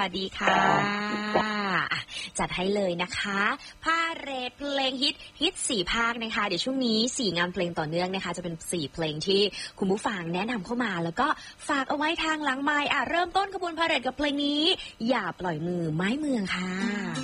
วัสดีค่ะจัดให้เลยนะคะพาเรทเพลงฮิต4ภาคนะคะเดี๋ยวช่วงนี้4งานเพลงต่อเนื่องนะคะจะเป็น4เพลงที่คุณผู้ฟังแนะนำเข้ามาแล้วก็ฝากเอาไว้ทางหลังไมค์เริ่มต้นขบวนพาเรทกับเพลงนี้อย่าปล่อยมือไม้เมืองค่ะ